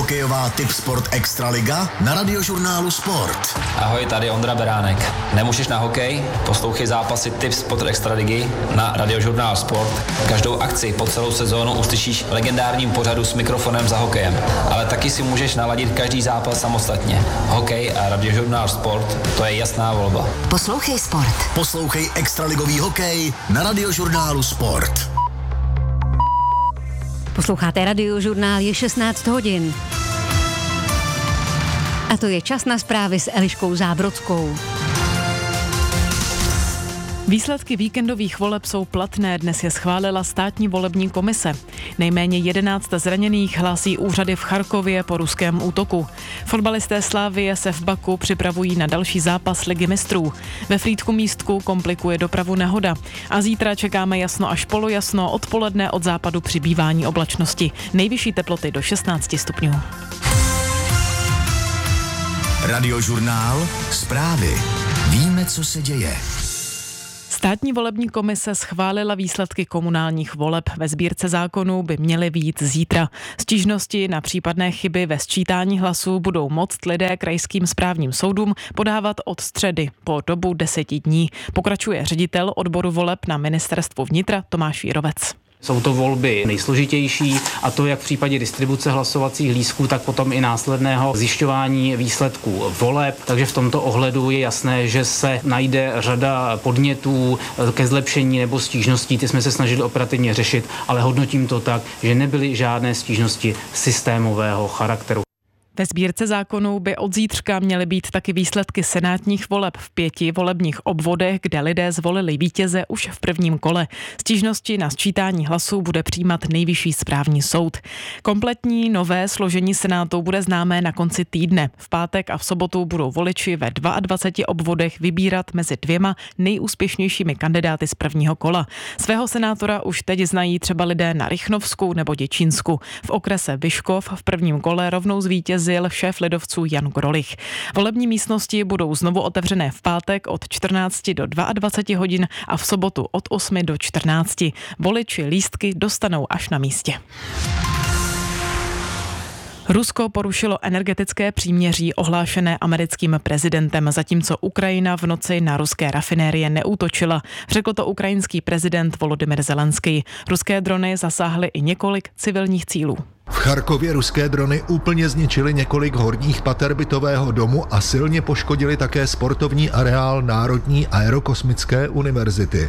hokejová Tipsport Extraliga na Radiožurnálu Sport. Ahoj, tady Ondra Beránek. Nemůžeš na hokej? Poslouchej zápasy Tipsport Extraligy na Radiožurnál Sport. Každou akci po celou sezónu uslyšíš v legendárním pořadu s mikrofonem za hokejem. Ale taky si můžeš naladit každý zápas samostatně. Hokej a Radiožurnál Sport, to je jasná volba. Poslouchej Sport. Poslouchej extraligový hokej na Radiožurnálu Sport. Posloucháte Radiožurnál, je 16 hodin. A to je čas na zprávy s Eliškou Zábrodskou. Výsledky víkendových voleb jsou platné, dnes je schválila státní volební komise. Nejméně 11 zraněných hlásí úřady v Charkově po ruském útoku. Fotbalisté Slavie se v Baku připravují na další zápas Ligy mistrů. Ve Frýdku Místku komplikuje dopravu nehoda. A zítra čekáme jasno až polojasno, odpoledne od západu přibývání oblačnosti. Nejvyšší teploty do 16 stupňů. Radiožurnál, zprávy. Víme, co se děje. Státní volební komise schválila výsledky komunálních voleb. Ve sbírce zákonů by měly vyjít zítra. Stížnosti na případné chyby ve sčítání hlasů budou moct lidé krajským správním soudům podávat od středy po dobu 10 dní. Pokračuje ředitel odboru voleb na Ministerstvu vnitra Tomáš Jírovec. Jsou to volby nejsložitější, a to jak v případě distribuce hlasovacích lístků, tak potom i následného zjišťování výsledků voleb. Takže v tomto ohledu je jasné, že se najde řada podnětů ke zlepšení nebo stížností. Ty jsme se snažili operativně řešit, ale hodnotím to tak, že nebyly žádné stížnosti systémového charakteru. Ve sbírce zákonů by od zítřka měly být taky výsledky senátních voleb v 5 volebních obvodech, kde lidé zvolili vítěze už v prvním kole. Stížnosti na sčítání hlasů bude přijímat Nejvyšší správní soud. Kompletní nové složení senátu bude známé na konci týdne. V pátek a v sobotu budou voliči ve 22 obvodech vybírat mezi 2 nejúspěšnějšími kandidáty z prvního kola. Svého senátora už teď znají třeba lidé na Rychnovsku nebo Děčínsku. V okrese Vyškov v prvním kole rovnou zvítězil šéf lidovců Jan Grolich. Volební místnosti budou znovu otevřené v pátek od 14 do 22 hodin a v sobotu od 8 do 14. Voliči lístky dostanou až na místě. Rusko porušilo energetické příměří ohlášené americkým prezidentem, zatímco Ukrajina v noci na ruské rafinérie neútočila. Řekl to ukrajinský prezident Volodymyr Zelenský. Ruské drony zasáhly i několik civilních cílů. V Charkově ruské drony úplně zničily několik horních pater bytového domu a silně poškodili také sportovní areál Národní aerokosmické univerzity.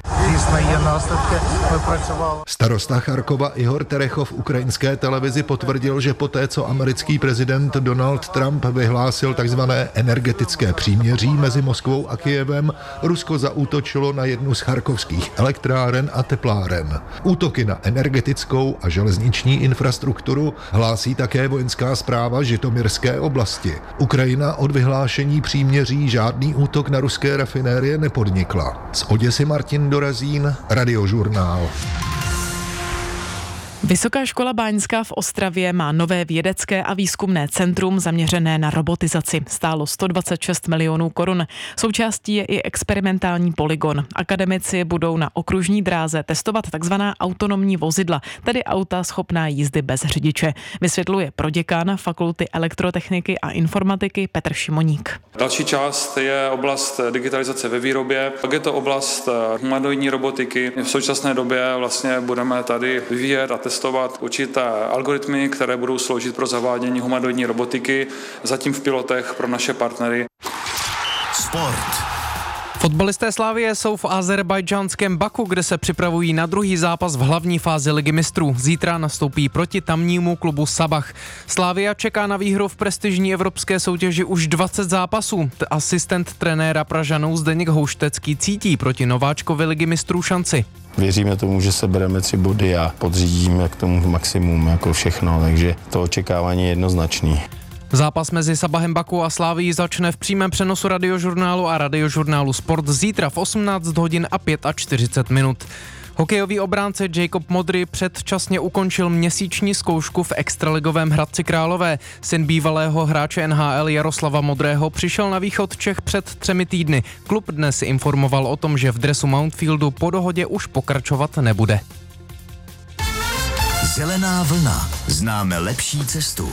Starosta Charkova Ihor Terechov ukrajinské televizi potvrdil, že poté, co americký prezident Donald Trump vyhlásil takzvané energetické příměří mezi Moskvou a Kyjevem, Rusko zaútočilo na jednu z charkovských elektráren a tepláren. Útoky na energetickou a železniční infrastrukturu hlásí také vojenská správa Žitomirské oblasti. Ukrajina od vyhlášení příměří žádný útok na ruské rafinérie nepodnikla. Z Oděsy Martin Dorazín, Radiožurnál. Vysoká škola báňská v Ostravě má nové vědecké a výzkumné centrum zaměřené na robotizaci. Stálo 126 milionů korun. Součástí je i experimentální polygon. Akademici budou na okružní dráze testovat takzvaná autonomní vozidla, tedy auta schopná jízdy bez řidiče. Vysvětluje proděkan Fakulty elektrotechniky a informatiky Petr Šimoník. Další část je oblast digitalizace ve výrobě. Pak je to oblast humanoidní robotiky. V současné době vlastně budeme tady vyvíjet a testovat určité algoritmy, které budou sloužit pro zavádění humanoidní robotiky, zatím v pilotech pro naše partnery. Sport. Fotbalisté Slavie jsou v azerbajdžánském Baku, kde se připravují na druhý zápas v hlavní fázi Ligy mistrů. Zítra nastoupí proti tamnímu klubu Sabah. Slavia čeká na výhru v prestižní evropské soutěži už 20 zápasů. Asistent trenéra Pražanů Zdeněk Houštecký cítí proti nováčkovi Ligy mistrů šanci. Věříme tomu, že sebereme 3 body a podřídíme k tomu maximum, jako všechno, takže to očekávání je jednoznačný. Zápas mezi Sabahem Baku a Slavií začne v přímém přenosu Radiožurnálu a Radiožurnálu Sport zítra v 18 hodin a 45 minut. Hokejový obránce Jacob Modry předčasně ukončil měsíční zkoušku v extraligovém Hradci Králové. Syn bývalého hráče NHL Jaroslava Modrého přišel na východ Čech před 3 týdny. Klub dnes informoval o tom, že v dresu Mountfieldu po dohodě už pokračovat nebude. Zelená vlna. Známe lepší cestu.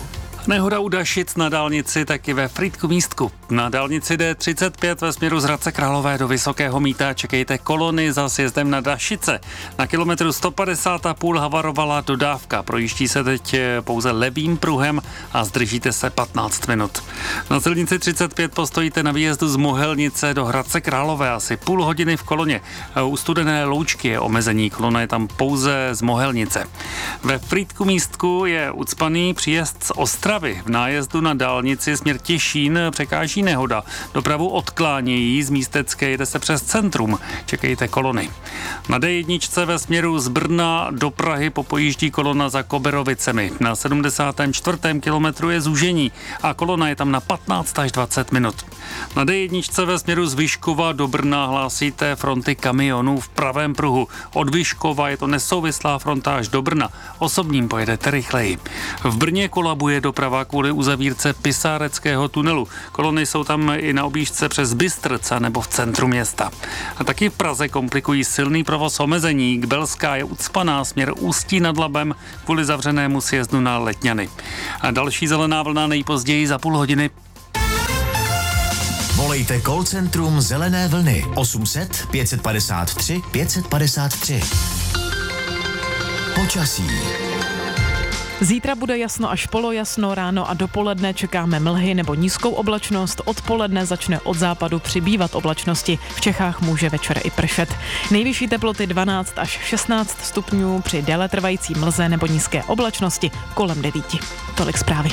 Nehoda u Dašic na dálnici, taky ve Frýdku Místku. Na dálnici D35 ve směru z Hradce Králové do Vysokého Mýta čekejte kolony za sjezdem na Dašice. Na kilometru 150,5 havarovala dodávka. Projíždí se teď pouze levým pruhem a zdržíte se 15 minut. Na silnici 35 postojíte na výjezdu z Mohelnice do Hradce Králové asi půl hodiny v koloně. U Studené Loučky je omezení, kolona je tam pouze z Mohelnice. Ve Frýdku Místku je ucpaný příjezd z Ostravy. V nájezdu na dálnici směr Těšín překáží nehoda. Dopravu odklánějí z Místecké, jede se přes centrum. Čekejte kolony. Na D1 ve směru z Brna do Prahy popojíždí kolona za Koberovicemi. Na 74. kilometru je zúžení a kolona je tam na 15 až 20 minut. Na D1 ve směru z Vyškova do Brna hlásíte fronty kamionů v pravém pruhu. Od Vyškova je to nesouvislá fronta až do Brna. Osobním pojedete rychleji. V Brně kolabuje doprava kvůli uzavírce Pisáreckého tunelu. Kolony jsou tam i na objížďce přes Bystrca nebo v centru města. A taky v Praze komplikují silný provoz omezení. Belská je ucpaná směr Ústí nad Labem kvůli zavřenému sjezdu na Letňany. A další zelená vlna nejpozději za půl hodiny. Volejte call centrum Zelené vlny 800 553 553. Počasí. Zítra bude jasno až polojasno, ráno a dopoledne čekáme mlhy nebo nízkou oblačnost, odpoledne začne od západu přibývat oblačnosti, v Čechách může večer i pršet. Nejvyšší teploty 12 až 16 stupňů při déletrvající mlze nebo nízké oblačnosti kolem 9. Tolik zprávy.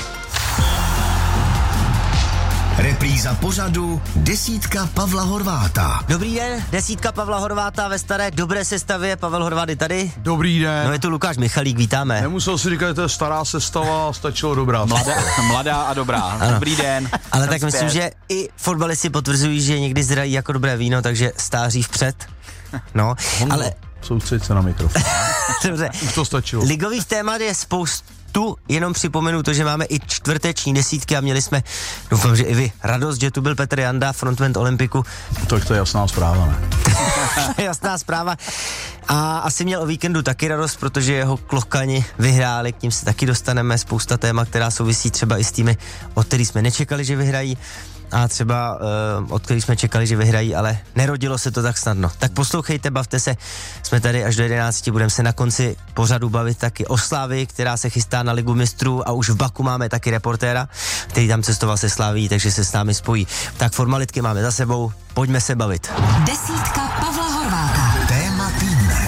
Repríza pořadu Desítka Pavla Horváta. Dobrý den, Desítka Pavla Horváta ve staré dobré sestavě. Pavel Horvát je tady. Dobrý den. No je tu Lukáš Michalík, vítáme. Nemusel si říkat, že to je stará sestava, stačilo dobrá. Mladá a dobrá. Ano. Dobrý den. Ale tak myslím, že i fotbalisti potvrzují, že někdy zdrají jako dobré víno, takže stáří vpřed. No, ale... Soustřeď se na mikrofon. Dobře. Už to stačilo. Ligových témat je spoustu, jenom připomenu to, že máme i čtvrteční desítky a měli jsme, doufám, že i vy, radost, že tu byl Petr Janda, frontman Olympiku. Tak to je jasná zpráva, ne? Jasná zpráva. A asi měl o víkendu taky radost, protože jeho klokani vyhráli, k ním se taky dostaneme, spousta témat, která souvisí třeba i s týmy, od kterých jsme nečekali, že vyhrají, a třeba od kterých jsme čekali, že vyhrají, ale nerodilo se to tak snadno. Tak poslouchejte, bavte se, jsme tady až do 11, budeme se na konci pořadu bavit taky o Slavii, která se chystá na Ligu mistrů a už v Baku máme taky reportéra, který tam cestoval se Slavií, takže se s námi spojí. Tak formalitky máme za sebou, pojďme se bavit. Desítka Pavla Horváta. Téma týdne.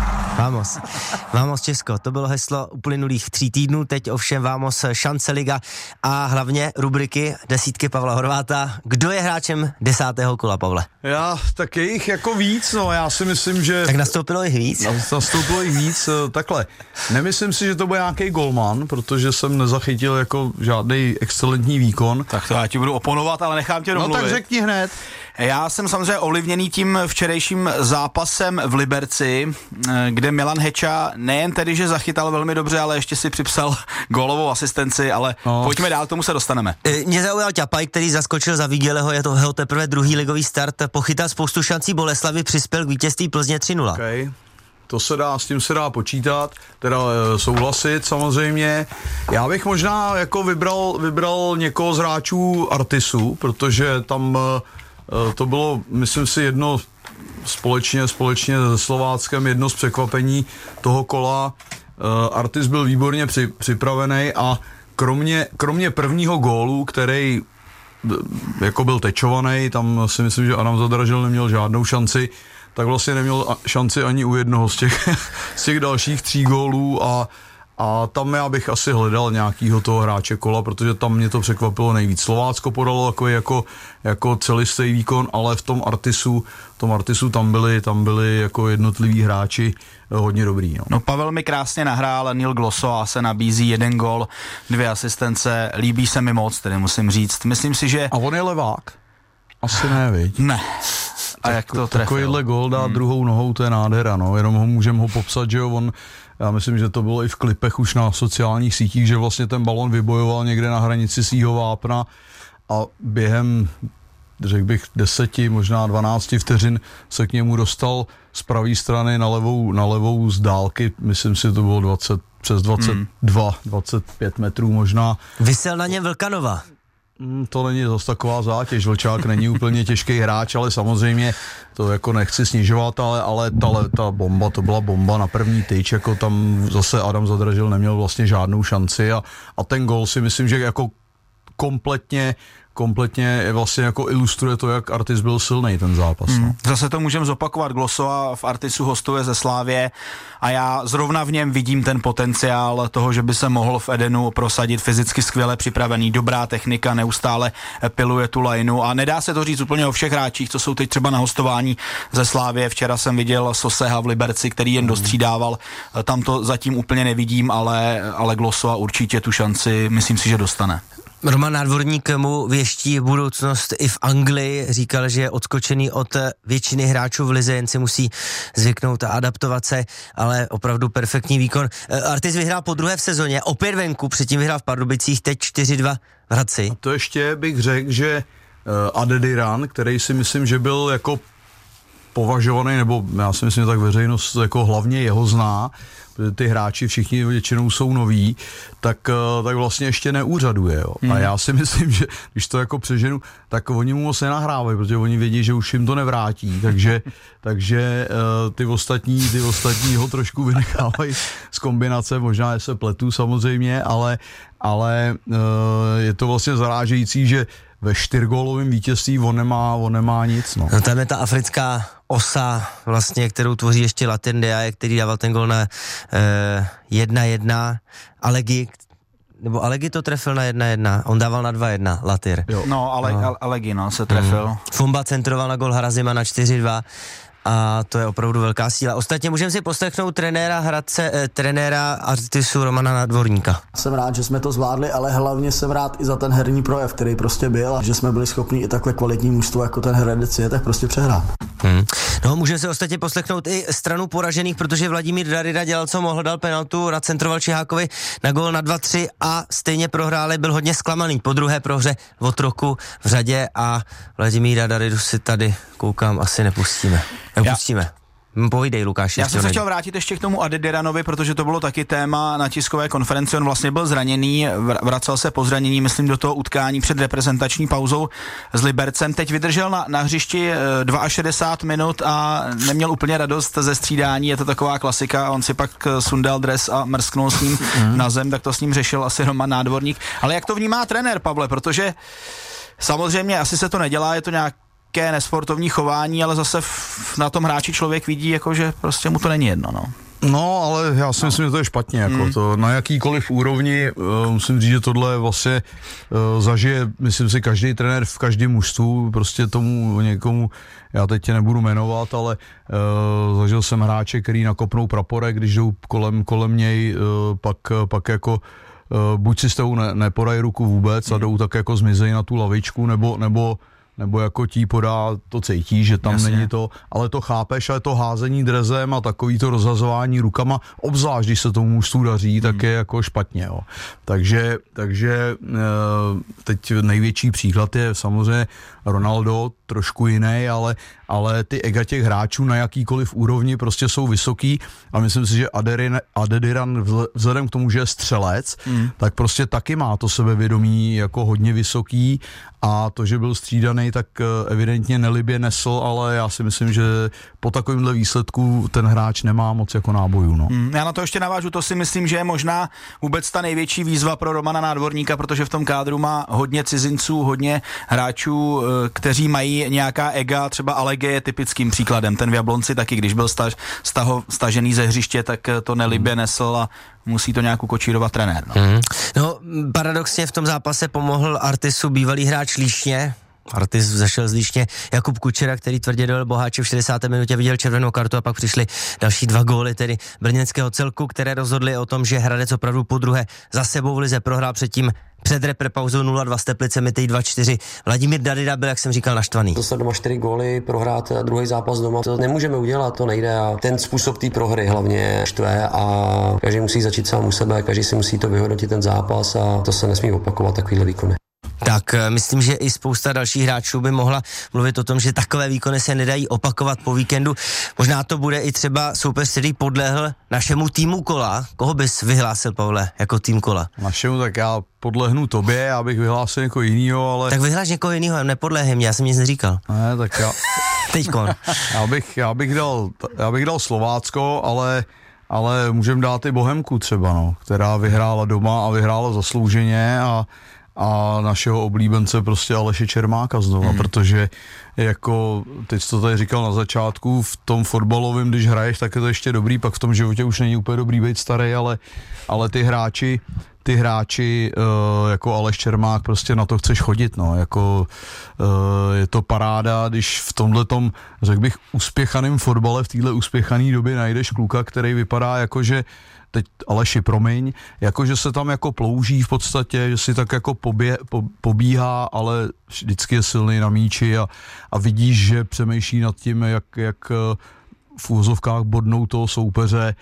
Vamos Česko, to bylo heslo uplynulých 3 týdnů, teď ovšem Vamos šance liga a hlavně rubriky Desítky Pavla Horváta. Kdo je hráčem 10. kola, Pavle? Tak je jich jako víc, no já si myslím, že... Tak nastoupilo jich víc? Nastoupilo jich víc, takhle. Nemyslím si, že to bude nějaký golman, protože jsem nezachytil jako žádný excelentní výkon. Tak to já ti budu oponovat, ale nechám tě domluvit. No tak řekni hned. Já jsem samozřejmě ovlivněný tím včerejším zápasem v Liberci, kde Milan Heča nejen tedy, že zachytal velmi dobře, ale ještě si připsal gólovou asistenci, ale pojďme dál, k tomu se dostaneme. Mě zaujal Ťapaj, který zaskočil za Vigeleho, je to jeho teprve druhý ligový start, pochytal spoustu šancí Boleslavy, přispěl k vítězství Plzně 3-0. Okay. S tím se dá počítat, teda souhlasit samozřejmě. Já bych možná jako vybral někoho z hráčů Artisu, protože tam to bylo, myslím si, jedno společně se Slováckem, jedno z překvapení toho kola. Artis byl výborně připravený a kromě prvního gólu, který jako byl tečovaný, tam si myslím, že Adam Zadražil neměl žádnou šanci, tak vlastně neměl šanci ani u jednoho z těch dalších 3 gólů a tam já bych asi hledal nějakýho toho hráče kola, protože tam mě to překvapilo nejvíc. Slovácko podalo takový jako celistý výkon, ale v tom Artisu tam byli jako jednotliví hráči hodně dobrý. No Pavel mi krásně nahrál, Neil Glosso se nabízí 1 gól, 2 asistence, líbí se mi moc, tedy musím říct. Myslím si, že... A on je levák? Asi ne, viď? Ne. A jak to trefil? Takovýhle gól dá druhou nohou, to je nádhera, no. Jenom můžeme ho popsat, že jo, já myslím, že to bylo i v klipech už na sociálních sítích, že vlastně ten balon vybojoval někde na hranici svýho vápna a během, řekl bych, 10, možná 12 vteřin se k němu dostal z pravé strany na levou z dálky, myslím si, to bylo přes 22, 25 metrů možná. Vysel na něm Vlkanova. To není zase taková zátěž, Vlčák není úplně těžký hráč, ale samozřejmě to jako nechci snižovat, ale ta bomba, to byla bomba na první tyč, jako tam zase Adam Zadražil neměl vlastně žádnou šanci a ten gól si myslím, že jako kompletně vlastně jako ilustruje to, jak Artis byl silný ten zápas. No. Zase to můžeme zopakovat, Glossova v Artisu hostuje ze Slávie a já zrovna v něm vidím ten potenciál toho, že by se mohl v Edenu prosadit, fyzicky skvěle připravený, dobrá technika, neustále piluje tu lineu a nedá se to říct úplně o všech hráčích, co jsou teď třeba na hostování ze Slávie. Včera jsem viděl Soseha v Liberci, který jen dostřídával, tam to zatím úplně nevidím, ale Glossova určitě tu šanci, myslím si, že dostane. Roman Nádvorník mu věští budoucnost i v Anglii, říkal, že je odskočený od většiny hráčů v lize, jen si musí zvyknout a adaptovat se, ale opravdu perfektní výkon. Artis vyhrál po druhé v sezóně, opět venku, předtím vyhrál v Pardubicích, teď 4-2 v Hradci. A to ještě bych řekl, že Adediran, který si myslím, že byl jako považovaný, nebo já si myslím, že tak veřejnost jako hlavně jeho zná, protože ty hráči všichni většinou jsou noví, tak vlastně ještě neúřaduje. Jo. A já si myslím, že když to jako přeženu, tak oni mu moc nenahrávají, protože oni vědí, že už jim to nevrátí, takže ty ostatní ho trošku vynechávají z kombinace, možná se pletu samozřejmě, ale je to vlastně zarážející, že ve 4gólovém vítězství on nemá nic. No. Tam je ta africká osa, vlastně, kterou tvoří ještě Latin Diaye, který dával ten gol na 1-1. Alegi to trefil na 1-1, on dával na 2-1, Latir. Jo. No, Alegi se trefil. Fumba centroval na gol Harazima na 4-2. A to je opravdu velká síla. Ostatně můžeme si poslechnout trenéra Artisu Romana Nádvorníka. Jsem rád, že jsme to zvládli, ale hlavně jsem rád i za ten herní projev, který prostě byl a že jsme byli schopni i takhle kvalitní mužstvo, jako ten Hradec je, tak prostě přehrát. No, můžeme si ostatně poslechnout i stranu poražených, protože Vladimír Darida dělal, co mohl, dal penaltu, nacentroval Čihákovi na gól na 2-3 a stejně prohráli, byl hodně zklamaný po druhé prohře v Otroku v řadě a Vladimíra Daridu si tady, koukám, asi nepustíme. Povídej, Lukáš. Já jsem se chtěl vrátit ještě k tomu Adediranovi, protože to bylo taky téma na tiskové konferenci. On vlastně byl zraněný, vracel se po zranění, myslím, do toho utkání před reprezentační pauzou s Libercem. Teď vydržel na hřišti 62 minut a neměl úplně radost ze střídání. Je to taková klasika. On si pak sundal dres a mrsknul s ním na zem, tak to s ním řešil asi Roman Nádvorník. Ale jak to vnímá trenér, Pavle? Protože samozřejmě asi se to nedělá, je to nějaké nesportovní chování, ale zase na tom hráči člověk vidí, jako, že prostě mu to není jedno. No, ale já si myslím, že to je špatně. Jako to, na jakýkoliv úrovni musím říct, že tohle vlastně zažije, myslím si, každý trenér v každém mužstvu, prostě tomu někomu, já teď tě nebudu jmenovat, ale zažil jsem hráče, který nakopnou praporek, když jdou kolem něj, pak jako buď si s tou nepodají ruku vůbec a jdou tak jako zmizejí na tu lavičku, nebo jako ti podá, to cítí, že tam není to, ale to chápeš, ale to házení drezem a takový to rozhazování rukama, obzvlášť, když se tomu mužstvu daří, tak je jako špatně. Jo. Takže teď největší příklad je samozřejmě Ronaldo, trošku jiný, ale ty ega těch hráčů na jakýkoliv úrovni prostě jsou vysoký a myslím si, že Adediran vzhledem k tomu, že je střelec, tak prostě taky má to sebevědomí jako hodně vysoký a to, že byl střídaný, tak evidentně nelibě nesl, ale já si myslím, že po takovémhle výsledku ten hráč nemá moc jako nábojů. No. Já na to ještě navážu, to si myslím, že je možná vůbec ta největší výzva pro Romana Nádvorníka, protože v tom kádru má hodně cizinců, hodně hráčů, kteří mají nějaká ega, třeba Alege je typickým příkladem, ten v Jablonci taky, když byl stažený ze hřiště, tak to nelibě nesl a musí to nějak ukočírovat trenér. No, paradoxně v tom zápase pomohl Artisu bývalý hráč Líšně. Artis zašel z Líšně Jakub Kučera, který tvrdě dojel Boháče v 60. minutě, viděl červenou kartu a pak přišly další 2 góly, tedy brněnského celku, které rozhodly o tom, že Hradec opravdu podruhé za sebou v lize prohrál předtím před reprepauzou 0-2 s Teplicemi, teď 2-4. Vladimír Darida byl, jak jsem říkal, naštvaný. Dostat doma 4 góly, prohrát druhý zápas doma, to nemůžeme udělat, to nejde a ten způsob té prohry hlavně štve a každý musí začít sám u sebe, každý si musí to vyhodnotit ten zápas a to se nesmí opakovat, takovýhle výkony. Tak myslím, že i spousta dalších hráčů by mohla mluvit o tom, že takové výkony se nedají opakovat po víkendu. Možná to bude i třeba soupeř, který podlehl našemu týmu kola. Koho bys vyhlásil, Pavle, jako tým kola? Našemu, tak já podlehnu tobě, já bych vyhlásil někoho jinýho, ale... Tak vyhláš někoho jinýho, nepodlehej mě, já jsem nic neříkal. Ne, tak já... Teďkon. já bych dal Slovácko, ale můžeme dát i Bohemku třeba, no, která vyhrála doma a vyhrála zaslouženě a našeho oblíbence prostě Aleše Čermáka znova, protože jako, teď jsi to tady říkal na začátku, v tom fotbalovém, když hraješ, tak je to ještě dobrý, pak v tom životě už není úplně dobrý být starý, ale ty hráči jako Aleš Čermák, prostě na to chceš chodit, no, jako je to paráda, když v tomhletom, řekl bych, uspěchaném fotbale v téhle uspěchané době najdeš kluka, který vypadá jako, že teď Aleši, promiň, jakože se tam jako plouží v podstatě, že si tak jako pobíhá, ale vždycky je silný na míči a vidíš, že přemýšlí nad tím, jak v úvozovkách bodnou toho soupeře,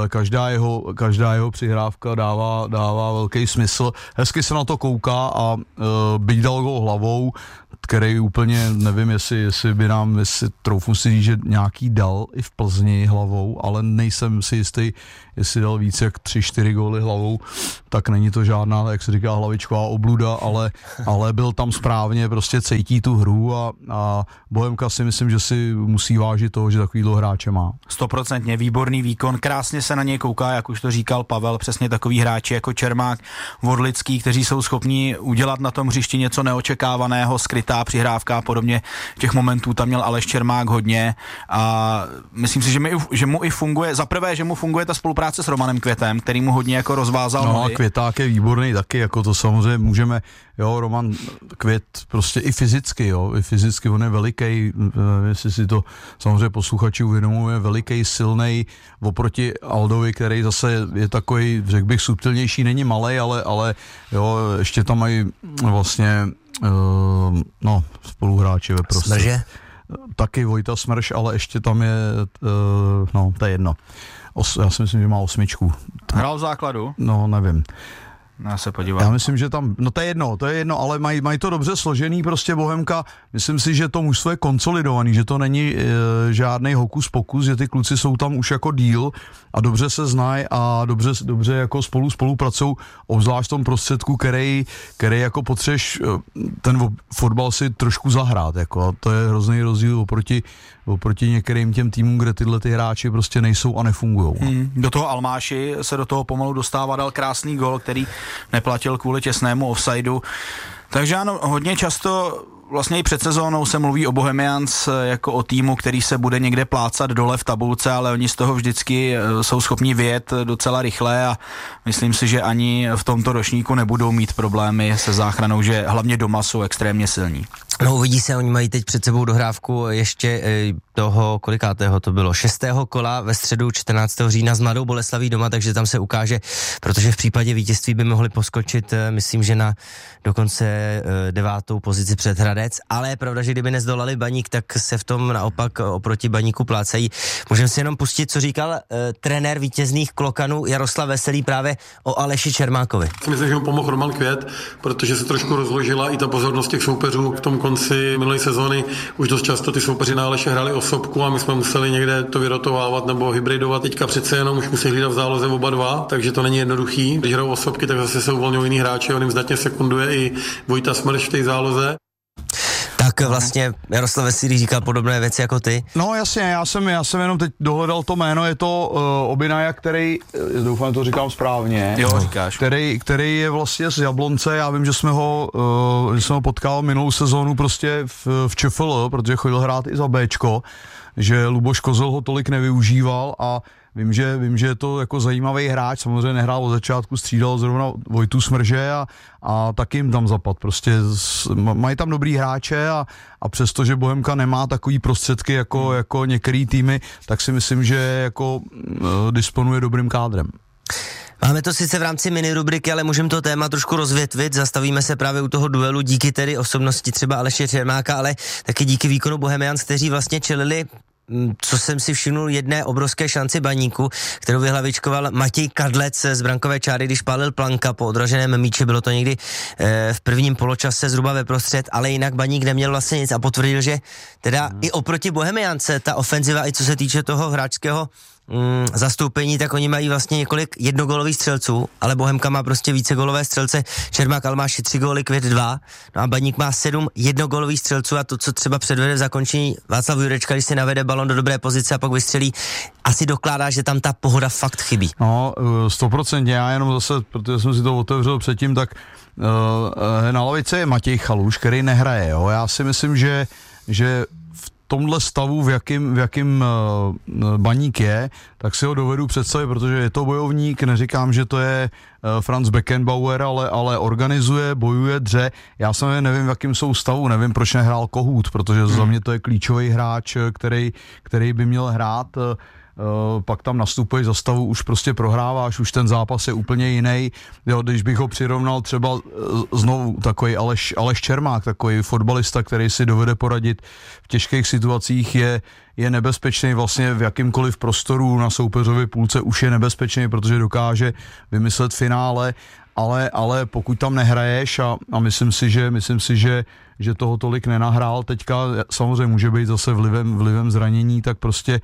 každá jeho přihrávka dává velký smysl. Hezky se na to kouká a byť dal gól hlavou, který úplně nevím, jestli troufnu si říct, že nějaký dal i v Plzni hlavou, ale nejsem si jistý, jestli dal víc jak 3-4 góly hlavou, tak není to žádná, jak se říká, hlavičková obluda, ale byl tam správně, prostě cítí tu hru a Bohemka si myslím, že si musí vážit toho, že takovýhle hráče má. 100% výborný výkon, krásně se na něj kouká, jak už to říkal Pavel, přesně takový hráči jako Čermák, Vodlický, kteří jsou schopní udělat na tom hřišti něco neočekávaného, skrytá přihrávka a podobně. Těch momentů tam měl Aleš Čermák hodně a myslím si, že mu i funguje, zaprvé, že mu funguje ta spolupráce s Romanem Květem, který mu hodně jako rozvázal nohy. No a Květák je výborný taky, jako to samozřejmě můžeme, jo, Roman Květ prostě i fyzicky on je veliký, jestli si to samozřejmě posluchači uvědomuje, veliký, silnej oproti Aldovi, který zase je takový, řekl bych, subtilnější, není malej, ale jo, ještě tam mají vlastně spoluhráči ve prostě. Smrže? Taky Vojta Smrš, ale ještě tam je, to je jedno. Já si myslím, že má 8. Hrál v základu? No, nevím. Já se podívám. Já myslím, že tam, to je jedno, ale mají to dobře složený prostě Bohemka. Myslím si, že to mužstvo je konsolidovaný, že to není žádný hokus pokus, že ty kluci jsou tam už jako díl a dobře se znají a dobře jako spolupracují, obzvlášť v tom prostředku, který jako potřebuješ ten fotbal si trošku zahrát, jako, a to je hrozný rozdíl oproti některým těm týmům, kde tyhle ty hráči prostě nejsou a nefungujou. Do toho Almáši se do toho pomalu dostává, dal krásný gol, který neplatil kvůli těsnému offsideu. Takže ano, hodně často vlastně i před sezónou se mluví o Bohemians jako o týmu, který se bude někde plácat dole v tabulce, ale oni z toho vždycky jsou schopni vyjet docela rychle a myslím si, že ani v tomto ročníku nebudou mít problémy se záchranou, že hlavně doma jsou extrémně silní. No uvidí se, oni mají teď před sebou dohrávku ještě toho, kolikátého to bylo, 6. kola ve středu 14. října s Mladou Boleslaví doma, takže tam se ukáže, protože v případě vítězství by mohli poskočit, myslím, že na dokonce 9. pozici před Hradec, ale je pravda, že kdyby nezdolali Baník, tak se v tom naopak oproti Baníku plácají. Můžeme si jenom pustit, co říkal trenér vítězných Klokanů Jaroslav Veselý právě o Aleši Čermákovi. Myslím, že mu pomohl Roman Květ, protože se trošku rozložila i ta pozornost těch soupeřů v tom konci minulé sezóny. Už dost často ty soupeři na Aleše hráli osobku a my jsme museli někde to vyrotovávat nebo hybridovat. Teďka přece jenom už musí hlídat v záloze oba dva, takže to není jednoduchý. Když hrajou osobky, tak zase se uvolňují jiný hráči, on jim zdatně sekunduje i Vojta Smrš v té záloze. Tak vlastně Jaroslav Veselý říkal podobné věci jako ty. No jasně, já jsem jenom teď dohledal to jméno, je to Obinaja, který, doufám, to říkám správně. Jo, říkáš. Který je vlastně z Jablonce, já vím, že jsme ho potkal minulou sezónu prostě v ČFL, protože chodil hrát i za Bčko, že Luboš Kozel ho tolik nevyužíval a vím, že je to jako zajímavý hráč, samozřejmě nehrál od začátku, střídal zrovna Vojtu Smrže a taky jim tam zapad. Prostě mají tam dobrý hráče a přesto, že Bohemka nemá takový prostředky jako některý týmy, tak si myslím, že jako disponuje dobrým kádrem. Máme to sice v rámci mini rubriky, ale můžeme to téma trošku rozvětvit, zastavíme se právě u toho duelu díky tedy osobnosti třeba Aleše Čermáka, ale taky díky výkonu Bohemians, kteří vlastně čelili co jsem si všimnul, jedné obrovské šanci Baníku, kterou vyhlavičkoval Matěj Kadlec z brankové čáry, když pálil Planka po odraženém míči, bylo to někdy v prvním poločase zhruba ve prostřed, ale jinak Baník neměl vlastně nic a potvrdil, že teda i oproti Bohemiance ta ofenziva, i co se týče toho hráčského zastoupení, tak oni mají vlastně několik jednogólových střelců, ale Bohemka má prostě více gólové střelce. Čermák Almáši 3 góly, Květ 2, no a Baník má 7 jednogólových střelců a to, co třeba předvede v zakončení Václav Jurečka, když si navede balon do dobré pozice a pak vystřelí, asi dokládá, že tam ta pohoda fakt chybí. No, 100%, já jenom zase, protože jsem si to otevřel předtím, tak na lavice je Matěj Chaluš, který nehraje, jo. Já si myslím, že v tomhle stavu, v jakým Baník je, tak si ho dovedu představit, protože je to bojovník, neříkám, že to je Franz Beckenbauer, ale organizuje, bojuje, dře. Já samozřejmě nevím, v jakým jsou stavu, nevím, proč nehrál Kohut, protože za mě to je klíčový hráč, který by měl hrát. Pak tam nastupuješ za stavu, už prostě prohráváš, už ten zápas je úplně jiný. Jo, když bych ho přirovnal třeba znovu takový Aleš Čermák, takový fotbalista, který si dovede poradit v těžkých situacích, je nebezpečný vlastně v jakýmkoliv prostoru na soupeřově půlce, už je nebezpečný, protože dokáže vymyslet finále, ale pokud tam nehraješ a myslím si, že toho tolik nenahrál, teďka samozřejmě může být zase vlivem zranění, tak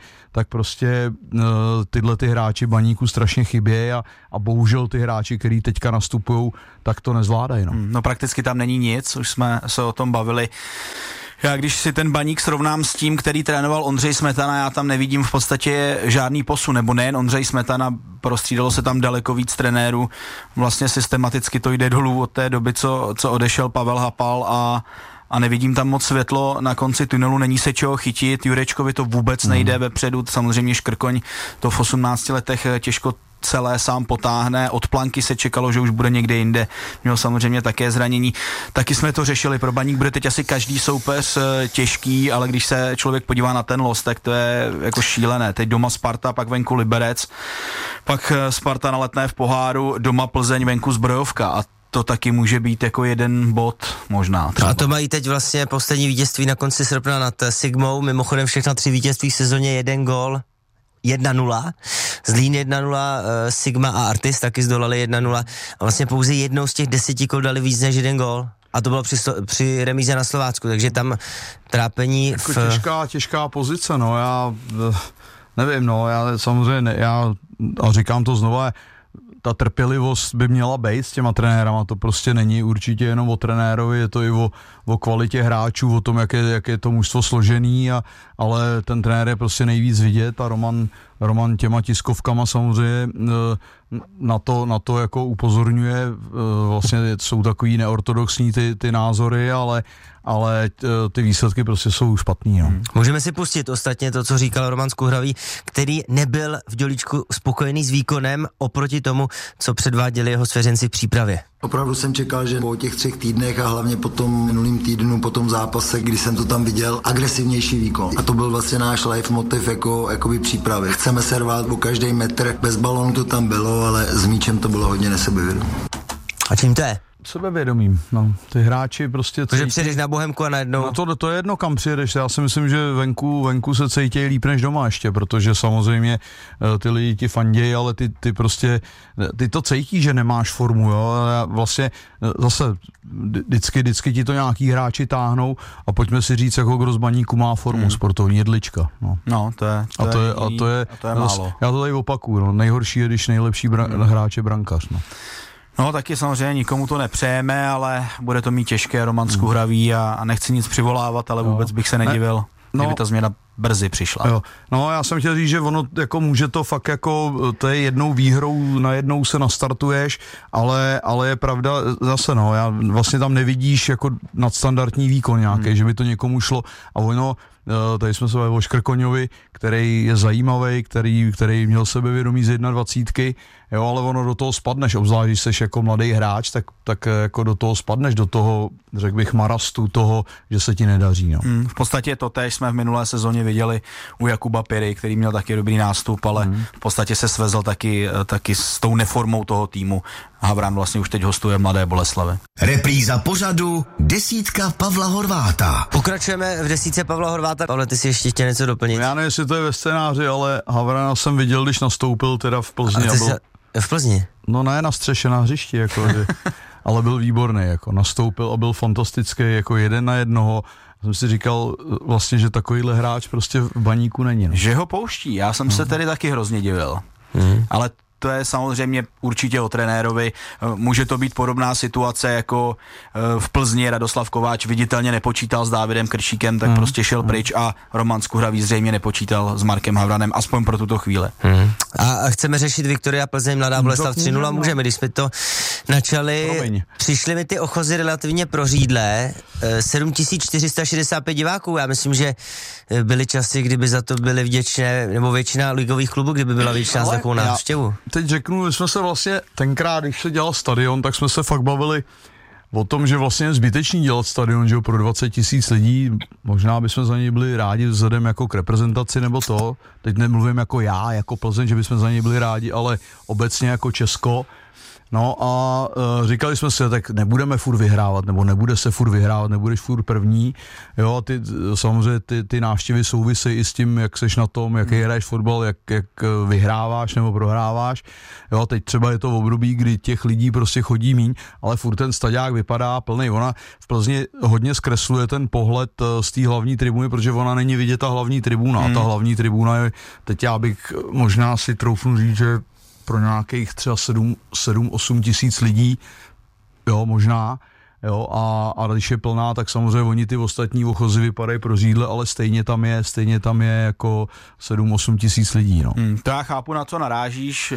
prostě tyhle ty hráči Baníku strašně chybějí a bohužel ty hráči, který teďka nastupujou, tak to nezvládají. No prakticky tam není nic, už jsme se o tom bavili. Já když si ten Baník srovnám s tím, který trénoval Ondřej Smetana, já tam nevidím v podstatě žádný posun, nebo nejen Ondřej Smetana, prostřídalo se tam daleko víc trenérů, vlastně systematicky to jde dolů od té doby, co odešel Pavel Hapal a nevidím tam moc světlo na konci tunelu, není se čeho chytit, Jurečkovi to vůbec nejde vepředu, samozřejmě Škrkoň to v 18 letech těžko celé sám potáhne, od Planky se čekalo, že už bude někde jinde, měl samozřejmě také zranění. Taky jsme to řešili, pro Baník bude teď asi každý soupeř těžký, ale když se člověk podívá na ten los, tak to je jako šílené. Teď doma Sparta, pak venku Liberec, pak Sparta na Letné v poháru, doma Plzeň, venku Zbrojovka a to taky může být jako jeden bod možná. Třeba. A to mají teď vlastně poslední vítězství na konci srpna nad Sigmou, mimochodem všechna 3 vítězství v sezóně 1 gól, 1-0, Zlín 1-0, Sigma a Artis taky zdolali 1-0 a vlastně pouze jednou z těch 10 kol dali víc než 1 gól. A to bylo při remíze na Slovácku, takže tam trápení jako těžká pozice, no, já nevím, no, já samozřejmě, a říkám to znova, ta trpělivost by měla být s těma trenérama, to prostě není určitě jenom o trenérovi, je to i o kvalitě hráčů, o tom, jak je to mužstvo složený, ale ten trenér je prostě nejvíc vidět a Roman těma tiskovkama samozřejmě na to jako upozorňuje, vlastně jsou takový neortodoxní ty názory, ale ty výsledky prostě jsou špatný. No. Můžeme si pustit ostatně to, co říkal Roman Skuhravý, který nebyl v Dělíčku spokojený s výkonem oproti tomu, co předváděli jeho svěřenci v přípravě. Opravdu jsem čekal, že po těch 3 týdnech a hlavně po tom minulým týdnu, po tom zápase, kdy jsem to tam viděl, agresivnější výkon. A to byl vlastně náš life motiv jakoby přípravy. Chceme se rvát o každý metr, bez balónu to tam bylo, ale s míčem to bylo hodně nesebevědomé. A čím to je? Sebevědomím, no. Ty hráči prostě... Takže přijedeš na Bohemku a najednou... No to je jedno, kam přijedeš. Já si myslím, že venku se cítějí líp než doma ještě, protože samozřejmě ty lidi ti fandějí, ale ty prostě... Ty to cítí, že nemáš formu, jo. Vlastně zase vždycky ti to nějaký hráči táhnou a pojďme si říct, jako kdo z Baníku má formu sportovní, Jedlička. No, to je málo. Já to tady opakuju, no. Nejhorší je, když nejlepší hráč je brankář, no. No taky samozřejmě nikomu to nepřejeme, ale bude to mít těžké, Roman Skuhravý a nechci nic přivolávat, ale vůbec bych se nedivil, kdyby ta změna brzy přišla. Jo. No já jsem chtěl říct, že ono jako může to fakt jako, to je jednou výhrou, najednou se nastartuješ, ale je pravda zase, no, já vlastně tam nevidíš jako nadstandardní výkon nějaký, že by to někomu šlo a ono, tady jsme se bavili o Škrkoňovi, který je zajímavý, který měl sebevědomí z 21, jo, ale ono do toho spadneš, obzvlášť když jsi jako mladý hráč, tak jako do toho spadneš, do toho, řekl bych, marastu toho, že se ti nedaří. No. V podstatě to též jsme v minulé sezóně vlastně viděli u Jakuba Piry, který měl taky dobrý nástup, ale v podstatě se svezl taky s tou neformou toho týmu. Havran vlastně už teď hostuje Mladé Boleslavi. Repríza pořadu Desítka Pavla Horváta. Pokračujeme v desítce Pavla Horváta. Pavle, ty si ještě chtěl něco doplnit? Já nevím, jestli to je ve scénáři, ale Havrana jsem viděl, když nastoupil teda v Plzni. V Plzni? No ne na střeše, na hřišti, jako, ale byl výborný, jako nastoupil a byl fantastický, jako 1-1. Jsem si říkal vlastně, že takovýhle hráč prostě v Baníku není. No. Že ho pouští, já jsem se tedy taky hrozně divil. Ale to je samozřejmě určitě o trenérovi. Může to být podobná situace jako v Plzni. Radoslav Kováč viditelně nepočítal s Dávidem Kršíkem, tak prostě šel pryč a Roman Skuhravý zřejmě nepočítal s Markem Havranem, aspoň pro tuto chvíli. A chceme řešit Viktoria Plzeň, Mladá Boleslav 3-0, můžeme, když jsme to načali. Přišly mi ty ochozy relativně prořídlé, 7465 diváků, já myslím, že byly časy, kdyby za to byly vděčné, nebo většina ligových klubů, kdyby byla většina za takovou návštěvu. Teď řeknu, my jsme se vlastně tenkrát, když se dělal stadion, tak jsme se fakt bavili o tom, že vlastně je zbytečný dělat stadion, že pro 20 000 lidí, možná bychom za něj byli rádi vzhledem jako k reprezentaci nebo to, teď nemluvím jako já, jako Plzeň, že bychom za něj byli rádi, ale obecně jako Česko. No a říkali jsme si, tak nebudeme furt vyhrávat, nebo nebude se furt vyhrávat, nebudeš furt první. Jo, samozřejmě ty návštěvy souvisejí i s tím, jak seš na tom, jaký hraješ fotbal, jak vyhráváš nebo prohráváš. Jo, teď třeba je to v období, kdy těch lidí prostě chodí míň, ale furt ten stadiák vypadá plný. Ona v Plzni hodně zkresluje ten pohled z té hlavní tribuny, protože ona není vidět ta hlavní tribuna. A ta hlavní tribuna je, teď já bych možná si troufnu říct, že pro nějakých třeba 7-8 tisíc lidí, jo, možná, jo, a když je plná, tak samozřejmě oni ty ostatní ochozy vypadají prořídle, ale stejně tam je jako 7-8 tisíc lidí, no. To já chápu, na co narážíš,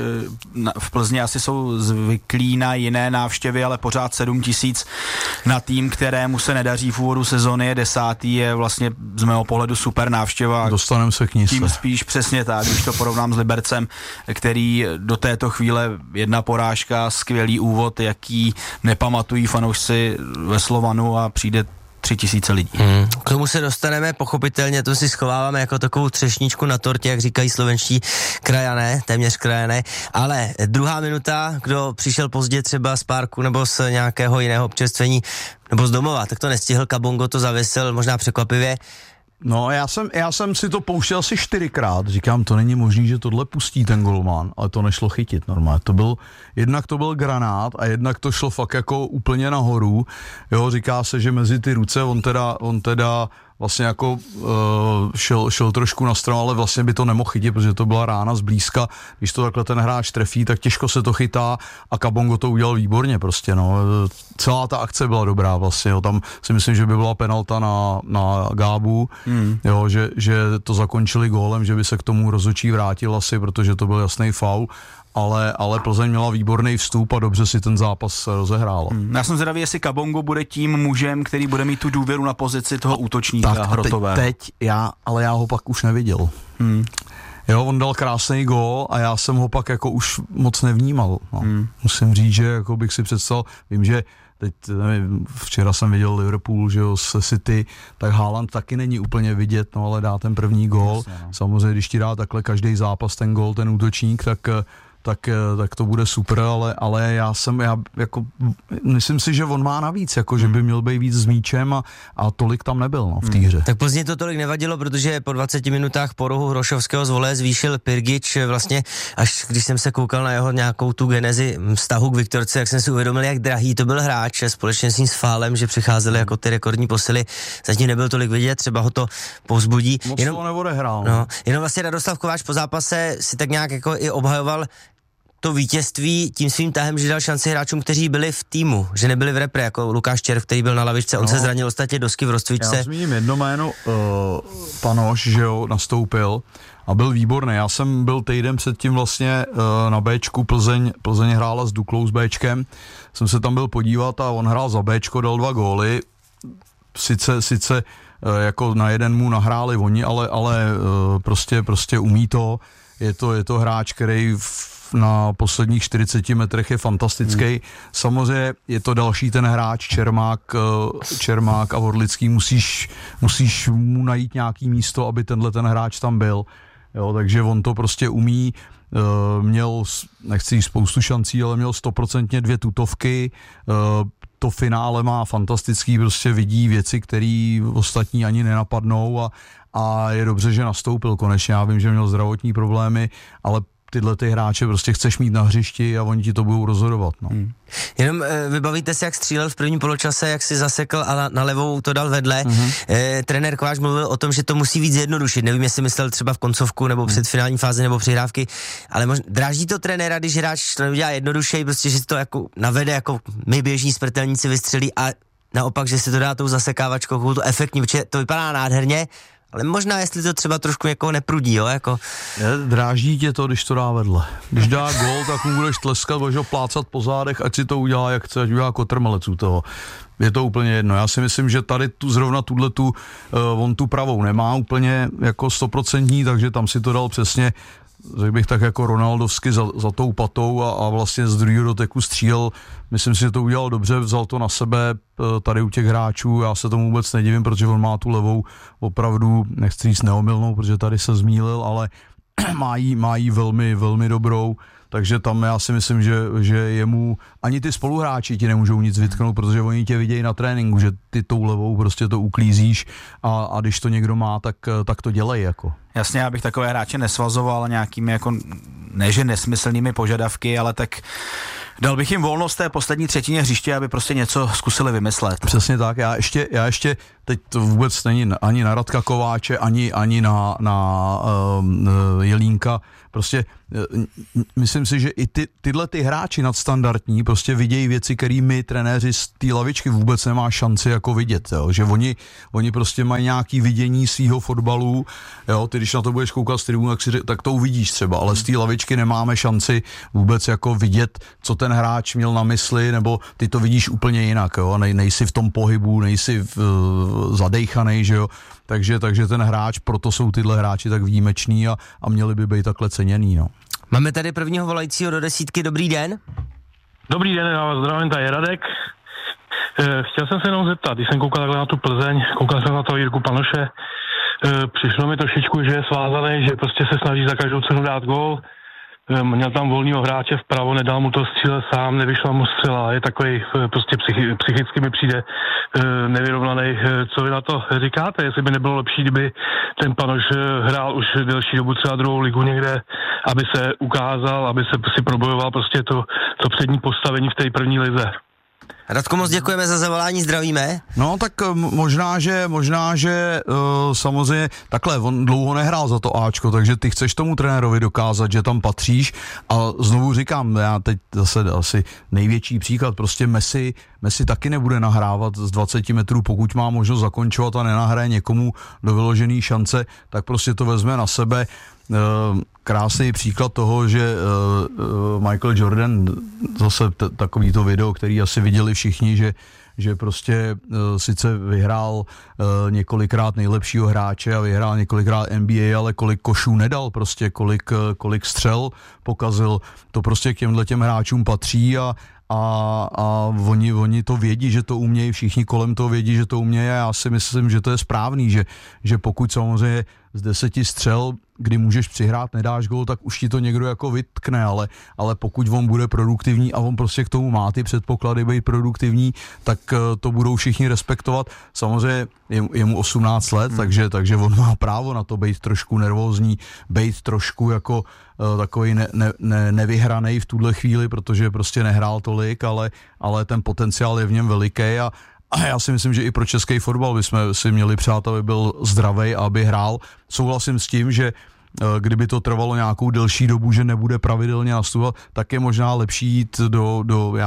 v Plzni asi jsou zvyklí na jiné návštěvy, ale pořád 7 tisíc na tým, kterému se nedaří v úvodu sezóny, je 10. je vlastně z mého pohledu super návštěva. Dostaneme se k ní. Tím spíš přesně tak, když to porovnám s Libercem, který do této chvíle 1 porážka, skvělý úvod, jaký nepamatují fanoušci ve Slovanu a přijde 3000 lidí. K tomu se dostaneme, pochopitelně, to si schováváme jako takovou třešničku na tortě, jak říkají slovenští krajané, téměř krajané, ale druhá minuta, kdo přišel pozdě třeba z parku nebo z nějakého jiného občerstvení nebo z domova, tak to nestihl, Kabongo to zavěsil možná překvapivě. No, já jsem si to pouštěl asi 4krát, říkám, to není možný, že tohle pustí ten golman, ale to nešlo chytit normálně, jednak to byl granát a jednak to šlo fakt jako úplně nahoru, jo, říká se, že mezi ty ruce on teda vlastně jako šel trošku na stranu, ale vlastně by to nemohl chytit, protože to byla rána zblízka, když to takhle ten hráč trefí, tak těžko se to chytá a Kabongo to udělal výborně prostě, no. Celá ta akce byla dobrá vlastně, jo. Tam si myslím, že by byla penalta na Gábu, jo, že to zakončili gólem, že by se k tomu rozhodčí vrátil asi, protože to byl jasný faul. Ale Plzeň měla výborný vstup a dobře si ten zápas rozehrála. Já jsem zvědavý, jestli Kabongo bude tím mužem, který bude mít tu důvěru na pozici toho útočníka hrotového. Teď já ho pak už neviděl. Jo, on dal krásný gól a já jsem ho pak jako už moc nevnímal. No. Musím říct, že jako bych si představil, vím, že teď nevím, včera jsem viděl Liverpool, že jo, se City, tak Haaland taky není úplně vidět, no, ale dá ten první gól. Samozřejmě, když ti dá takhle každý zápas ten gól, ten útočník, tak to bude super, ale já jako myslím si, že on má navíc, jako že by měl být víc s míčem a tolik tam nebyl, no, v té hře. Tak Plzni to tolik nevadilo, protože po 20 minutách po rohu Hrošovského z vole zvýšil Pirgič vlastně, až když jsem se koukal na jeho nějakou tu genezi vztahu k Viktorce, jak jsem si uvědomil, jak drahý to byl hráč, společně s ním s Fálem, že přicházeli jako ty rekordní posily, zatím nebyl tolik vidět, třeba ho to povzbudí. Moc to neodehrál. No, jenom vlastně Radoslav Kováč po zápase si tak nějak jako i obhajoval to vítězství tím svým tahem, že dal šanci hráčům, kteří byli v týmu, že nebyli v repre, jako Lukáš Červ, který byl na lavičce, on se zranil ostatně dosky v rozcvičce. Já zmíním jedno jméno, Panoš, že jo, nastoupil a byl výborný. Já jsem byl týden předtím vlastně na Bčku, Plzeň hrála s Duklou s Bčkem, jsem se tam byl podívat a on hrál za Bčko, dal 2 góly, sice jako na jeden mu nahráli oni, ale prostě umí to, je to hráč, který na posledních 40 metrech je fantastický. Samozřejmě je to další ten hráč Čermák a Vorlický, musíš mu najít nějaký místo, aby tenhle ten hráč tam byl. Jo, takže on to prostě umí, měl, nechci spoustu šancí, ale měl 100% 2 tutovky, to finále má fantastický, prostě vidí věci, které ostatní ani nenapadnou a je dobře, že nastoupil konečně. Já vím, že měl zdravotní problémy, ale tyhle ty hráče prostě chceš mít na hřišti a oni ti to budou rozhodovat. No. Jenom vybavíte si, jak střílel v prvním poločase, jak si zasekl a na levou to dal vedle. Trenér Kováč mluvil o tom, že to musí víc zjednodušit. Nevím, jestli myslel třeba v koncovku nebo před finální fázi nebo přihrávky, ale dráždí to trenéra, když hráč to udělá jednodušeji, prostě, že si to jako navede, jako my běžní smrtelníci vystřelí a naopak, že si to dá tou zasekávačkou, to efektní, protože to vypadá nádherně. Ale možná, jestli to třeba trošku někoho neprudí, jo, jako. Dráždí tě to, když to dá vedle. Když dá gól, tak mu budeš tleskat, budeš ho plácat po zádech, ať si to udělá, jak chce, ať udělá kotrmelec u toho. Je to úplně jedno. Já si myslím, že tady zrovna on tu pravou nemá úplně jako 100%, takže tam si to dal přesně, řekl bych tak jako Ronaldovsky za tou patou a vlastně z druhého doteku střílel. Myslím si, že to udělal dobře, vzal to na sebe tady u těch hráčů. Já se tomu vůbec nedivím, protože on má tu levou opravdu, nechci říct neomylnou, protože tady se zmýlil, ale má jí velmi, velmi dobrou. Takže tam já si myslím, že jemu ani ty spoluhráči ti nemůžou nic vytknout, protože oni tě vidějí na tréninku, že ty tou levou prostě to uklízíš a když to někdo má, tak to dělej jako. Jasně, já bych takové hráče nesvazoval nějakými jako, ne že nesmyslnými požadavky, ale tak dal bych jim volnost té poslední třetině hřiště, aby prostě něco zkusili vymyslet. Přesně tak, já ještě teď to vůbec není ani na Radka Kováče, ani na Jelínka, prostě myslím si, že i tyhle ty hráči nadstandardní prostě vidějí věci, které my trenéři z té lavičky vůbec nemá šanci jako vidět, jo? Že oni prostě mají nějaký vidění svýho fotbalu, jo? Ty když na to budeš koukat z tribunu, tak to uvidíš třeba, ale z té lavičky nemáme šanci vůbec jako vidět, co ten hráč měl na mysli, nebo ty to vidíš úplně jinak, jo? Nejsi v tom pohybu, nejsi zadejchanej, že jo? Takže ten hráč, proto jsou tyhle hráči tak výjimeční a měli by být takhle ceněný, no. Máme tady prvního volajícího do desítky, dobrý den. Dobrý den, já vás zdravím, tady je Radek. Chtěl jsem se jenom zeptat, když jsem koukal takhle na tu Plzeň, koukal jsem na toho Jirku Panoše, přišlo mi trošičku, že je svázaný, že prostě se snaží za každou cenu dát gól. Měl tam volného hráče vpravo, nedal mu to střílet sám, nevyšla mu střela, je takový prostě psychicky mi přijde nevyrovnaný. Co vy na to říkáte, jestli by nebylo lepší, kdyby ten Panoš hrál už delší dobu třeba druhou ligu někde, aby se ukázal, aby se si probojoval prostě to přední postavení v té první lize. Radko, moc děkujeme za zavolání, zdravíme. No tak možná, že samozřejmě takhle, on dlouho nehrál za to Ačko, takže ty chceš tomu trenérovi dokázat, že tam patříš a znovu říkám, já teď zase asi největší příklad, prostě Messi taky nebude nahrávat z 20 metrů, pokud má možnost zakončovat a nenahraje někomu do vyložený šance, tak prostě to vezme na sebe. Krásný příklad toho, že Michael Jordan, zase takový to video, který asi viděli všichni, že prostě sice vyhrál několikrát nejlepšího hráče a vyhrál několikrát NBA, ale kolik košů nedal, prostě kolik střel pokazil, to prostě k těm hráčům patří a oni to vědí, že to umějí, všichni kolem toho vědí, že to umějí a já si myslím, že to je správný, že pokud samozřejmě z 10 střel, kdy můžeš přihrát, nedáš gól, tak už ti to někdo jako vytkne, ale pokud on bude produktivní a on prostě k tomu má ty předpoklady být produktivní, tak to budou všichni respektovat. Samozřejmě je mu 18 let, takže on má právo na to být trošku nervózní, být trošku jako takový nevyhranej v tuhle chvíli, protože prostě nehrál tolik, ale ten potenciál je v něm veliký a já si myslím, že i pro český fotbal bychom si měli přát, aby byl zdravej a aby hrál. Souhlasím s tím, že kdyby to trvalo nějakou delší dobu, že nebude pravidelně nastupovat, tak je možná lepší jít já teď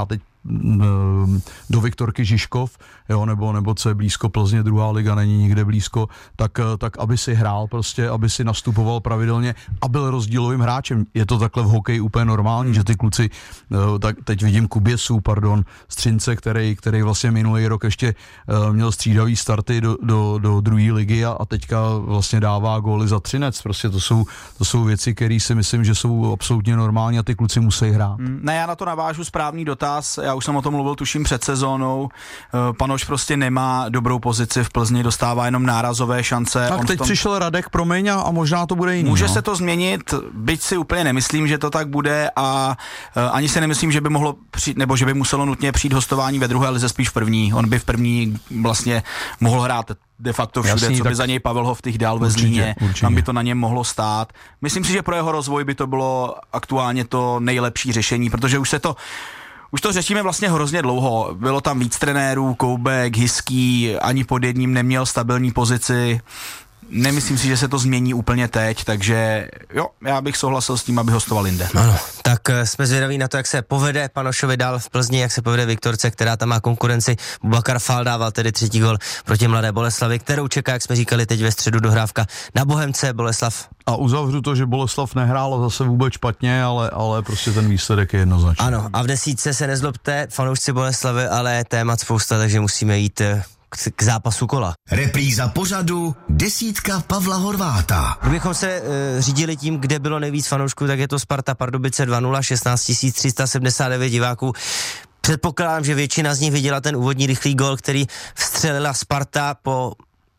do Viktorky Žižkov, jo, nebo co je blízko Plzně, druhá liga není nikde blízko, tak aby si hrál prostě, aby si nastupoval pravidelně a byl rozdílovým hráčem. Je to takhle v hokeji úplně normální, že ty kluci, tak teď vidím Střince, který vlastně minulý rok ještě měl střídavý starty do druhé ligy a teďka vlastně dává góly za Třinec. Prostě to jsou věci, které si myslím, že jsou absolutně normální a ty kluci musí hrát. Ne, já na to navážu správný dotaz. Já už jsem o tom mluvil, tuším, před sezónou. Panoš prostě nemá dobrou pozici v Plzni, dostává jenom nárazové šance. Tak teď přišel Radek, promiň, a možná to bude jiný. Může se to změnit, byť si úplně nemyslím, že to tak bude a ani si nemyslím, že by mohlo přijít, nebo že by muselo nutně přijít hostování ve druhé lize, spíš v první. On by v první vlastně mohl hrát de facto všude, jasný, co by za něj Pavel Hoftych dal ve Zlíně, tam by to na něm mohlo stát. Myslím si, že pro jeho rozvoj by to bylo aktuálně to nejlepší řešení, protože už to řešíme vlastně hrozně dlouho. Bylo tam víc trenérů, Koubek, Hyský, ani pod jedním neměl stabilní pozici. Nemyslím si, že se to změní úplně teď, takže jo, já bych souhlasil s tím, aby hostoval jinde. Ano, tak jsme zvědaví na to, jak se povede Panošovi dál v Plzni, jak se povede Viktorce, která tam má konkurenci. Bubakar Fall dával tedy 3. gol proti Mladé Boleslavi, kterou čeká, jak jsme říkali, teď ve středu dohrávka na Bohemce. Boleslav. A uzavřu to, že Boleslav nehrála zase vůbec špatně, ale prostě ten výsledek je jednoznačný. Ano, a v desítce se nezlobte, fanoušci Boleslavy, ale témat spousta, takže musíme jít k zápasu kola. Repríza pořadu desítka Pavla Horváta. Kdybychom se řídili tím, kde bylo nejvíc fanoušků, tak je to Sparta Pardubice 2-0, 16 379 diváků. Předpokládám, že většina z nich viděla ten úvodní rychlý gól, který vstřelila Sparta po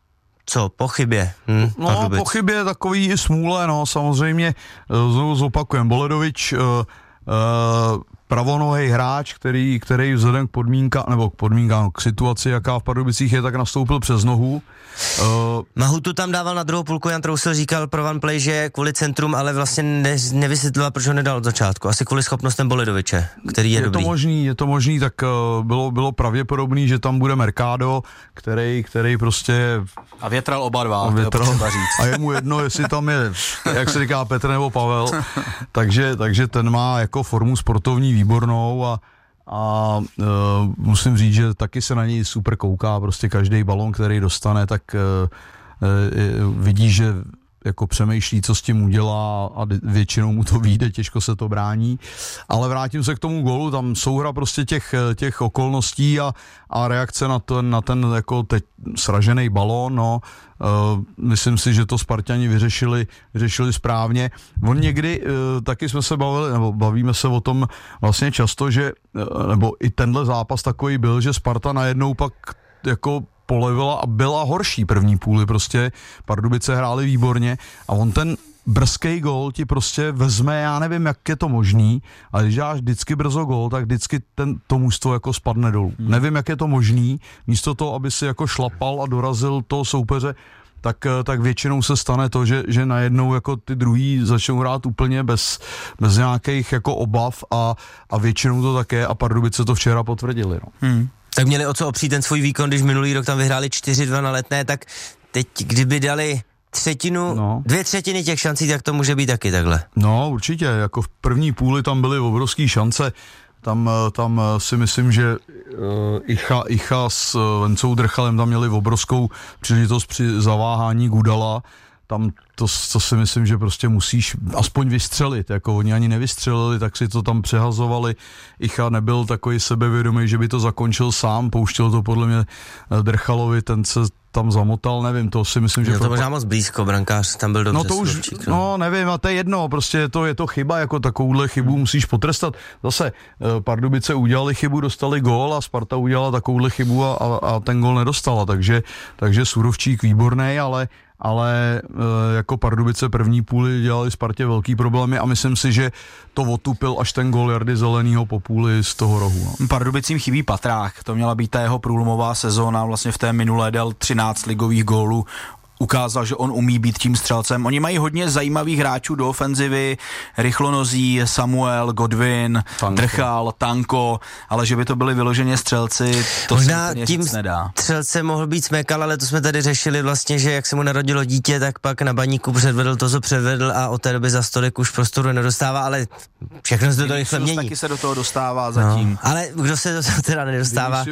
chybě? Po chybě takový smůle, samozřejmě, znovu zopakujem, Boledovič, pravonohej hráč, který vzhledem k podmínkám, k situaci, jaká v Pardubicích je, tak nastoupil přes nohu. Mahutu tam dával na druhou půlku, Jan Trousil říkal pro OnePlay, že kvůli centrum, ale vlastně nevysvětlila, proč ho nedal od začátku. Asi kvůli schopnostem Boledoviče, který je dobrý. Je to možný, tak bylo pravděpodobný, že tam bude Mercado, který prostě... A větral oba dva, a je mu jedno, jestli tam je, jak se říká, Petr nebo Pavel. takže ten má jako formu sportovní výbornou a musím říct, že taky se na něj super kouká, prostě každý balon, který dostane, tak vidí, že jako přemýšlí, co s tím udělá a většinou mu to vyjde, těžko se to brání. Ale vrátím se k tomu gólu, tam souhra prostě těch okolností a reakce na ten jako teď sražený balón, myslím si, že to Sparťani vyřešili správně. On někdy, taky jsme se bavíme se o tom vlastně často, že, nebo i tenhle zápas takový byl, že Sparta najednou pak jako polevila a byla horší první půli, prostě Pardubice hráli výborně a on ten brzký gól ti prostě vezme, já nevím, jak je to možný, ale když dáš vždycky brzo gól, tak vždycky to mužstvo jako spadne dolů. Nevím, jak je to možný, místo toho, aby si jako šlapal a dorazil toho soupeře, tak většinou se stane to, že najednou jako ty druhý začnou hrát úplně bez nějakých jako obav a většinou to také a Pardubice to včera potvrdili. Tak měli o co opřít ten svůj výkon, když minulý rok tam vyhráli 4-2 na Letné, tak teď kdyby dali dvě třetiny těch šancí, tak to může být taky takhle. No určitě, jako v první půli tam byly obrovské šance, tam si myslím, že Icha s Vencou Drchalem tam měli obrovskou příležitost při zaváhání Gudala. Tam to si myslím, že prostě musíš aspoň vystřelit, jako oni ani nevystřelili, tak si to tam přehazovali. Icha nebyl takový sebevědomý, že by to zakončil sám, pouštěl to podle mě Drchalovi, ten se tam zamotal, nevím, to si myslím, že... to možná moc blízko, brankář tam byl dobře. No to už, nevím, a to je jedno, prostě je to chyba, jako takovouhle chybu musíš potrestat. Zase Pardubice udělali chybu, dostali gól a Sparta udělala takovouhle chybu a ten gól nedostala, takže Surovčík výborný, ale jako Pardubice první půli dělali Spartě velký problémy a myslím si, že to otupil až ten gól Jardy Zelenýho po půli z toho rohu. Pardubicím chybí Patrák, to měla být ta jeho průlomová sezóna, vlastně v té minulé dal 13 ligových gólů, ukázal, že on umí být tím střelcem. Oni mají hodně zajímavých hráčů do ofenzivy, rychlonozí, Samuel, Godwin, Drchal, Tanko, ale že by to byli vyloženě střelci, to možná se tím říct nedá. střelcem mohl být Smekal, ale to jsme tady řešili vlastně, že jak se mu narodilo dítě, tak pak na Baníku předvedl to, co předvedl a od té doby za stolik už prostoru nedostává, ale všechno se do toho rychle mění. Taky se do toho dostává zatím. No, ale kdo se do toho teda nedostává?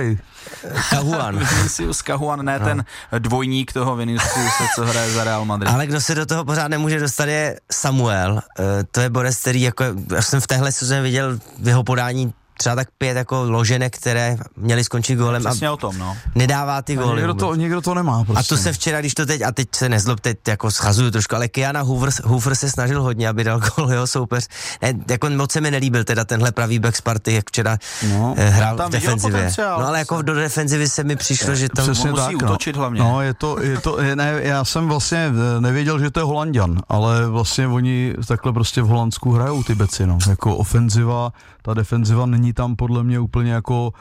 Vinicius Cajuan, ne ten dvojník toho Viniciuse, co hraje za Real Madrid. Ale kdo se do toho pořád nemůže dostat je Samuel. To je borec, který jako, já jsem v téhle sezóně viděl v jeho podání třeba tak 5 jako loženek, které měly skončit gólem a o tom, no. Nedává ty góly. Někdo to nemá prostě. A to se včera, když to a teď se nezlob, teď jako schazuju trošku, ale Kiana Hoover se snažil hodně, aby dal gól jeho soupeř. Ne, jako moc se mi nelíbil teda tenhle pravý back Sparty, jak včera hrál v defenzivě. No ale jako do defenzivy se mi přišlo, že tam musí útočit hlavně. No, ne, já jsem vlastně nevěděl, že to je Holanďan, ale vlastně oni takhle prostě v Holandsku hrajou ty beci, no. Jako ofenziva, ta defenziva není tam podle mě úplně jako,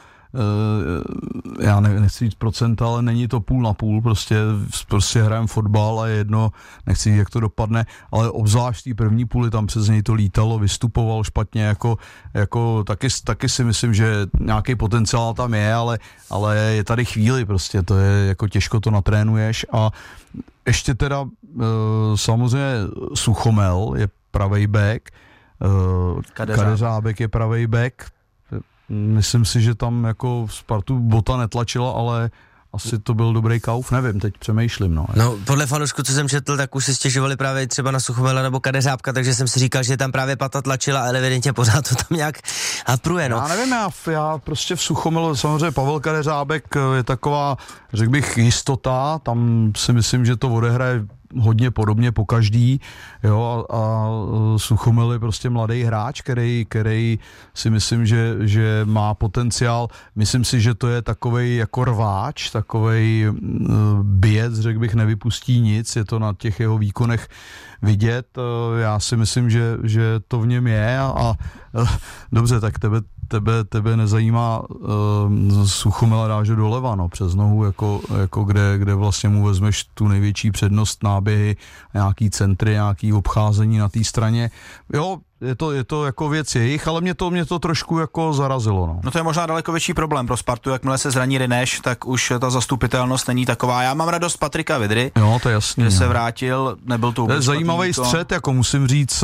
já nechci říct procenta, ale není to půl na půl, prostě hrajeme fotbal a je jedno, nechci říct, jak to dopadne, ale obzvlášť té první půli tam přes něj to lítalo, vystupoval špatně, jako taky si myslím, že nějaký potenciál tam je, ale je tady chvíli prostě, to je jako těžko to natrénuješ a ještě teda samozřejmě Suchomel je pravej back, Kadeřábek je pravej back. Myslím si, že tam jako Spartu Bota netlačila, ale asi to byl dobrý kauf, nevím, teď přemýšlím. No, podle fanoušků, co jsem četl, tak už si stěžovali právě třeba na Suchomela nebo Kadeřábka, takže jsem si říkal, že tam právě Pata tlačila, ale evidentně pořád to tam nějak hapruje, no. Já nevím, já prostě v Suchomelu, samozřejmě Pavel Kadeřábek je taková, řekl bych, jistota, tam si myslím, že to odehraje hodně podobně po každý, jo, a Suchomel je prostě mladý hráč, který si myslím, že má potenciál. Myslím si, že to je takovej jako rváč, takovej bijec, řekl bych, nevypustí nic, je to na těch jeho výkonech vidět. Já si myslím, že to v něm je a dobře, tak tebe nezajímá Suchomela dáš doleva, no, přes nohu, jako kde vlastně mu vezmeš tu největší přednost, náběhy, nějaký centry, nějaký obcházení na té straně. Jo, je to jako věc jejich, ale mě to trošku jako zarazilo, no. No to je možná daleko větší problém pro Spartu, jakmile se zraní Rineš, tak už ta zastupitelnost není taková. Já mám radost Patrika Vydry, jo, to je jasný, že se vrátil, nebyl to vůbec zajímavý střed, jako musím říct.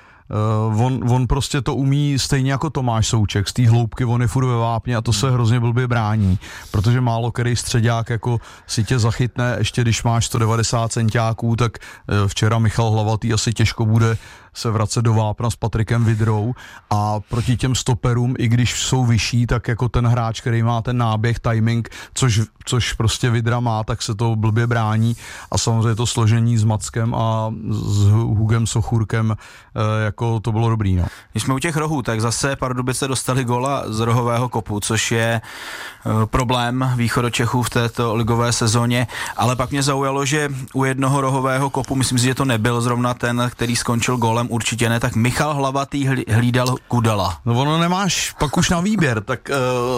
On prostě to umí stejně jako Tomáš Souček, z té hloubky on je furt ve vápně a to se hrozně blbě brání, protože málo který středák jako si tě zachytne, ještě když máš 190 centiáků, tak včera Michal Hlavatý asi těžko bude se vracet do vápna s Patrikem Vydrou a proti těm stoperům, i když jsou vyšší, tak jako ten hráč, který má ten náběh, timing, což prostě Vydra má, tak se to blbě brání a samozřejmě to složení s Mackem a s Hugem Sochůrkem, jako to bylo dobrý, no. Když jsme u těch rohů, tak zase Pardubice dostali góla z rohového kopu, což je problém Východočechů v této ligové sezóně, ale pak mě zaujalo, že u jednoho rohového kopu, myslím si, že to nebyl zrovna ten, který skončil gólem, určitě ne, tak Michal Hlavatý hlídal Kudala. No ono nemáš pak už na výběr, tak